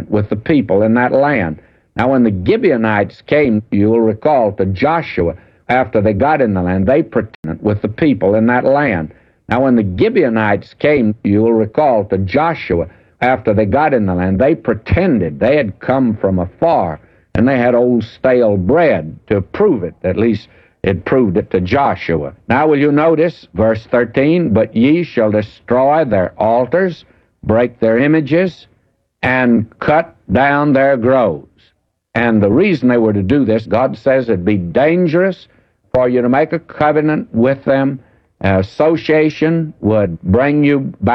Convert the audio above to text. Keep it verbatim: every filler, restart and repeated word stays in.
covenant with the people in that land. Now, when the Gibeonites came, you will recall, to Joshua, after they got in the land, they pretended with the people in that land. Now, when the Gibeonites came, you will recall, to Joshua, after they got in the land, they pretended they had come from afar, and they had old stale bread to prove it. At least it proved it to Joshua. Now, will you notice, verse thirteen, but ye shall destroy their altars, break their images, and cut down their groves. And the reason they were to do this, God says it'd be dangerous for you to make a covenant with them. Association would bring you back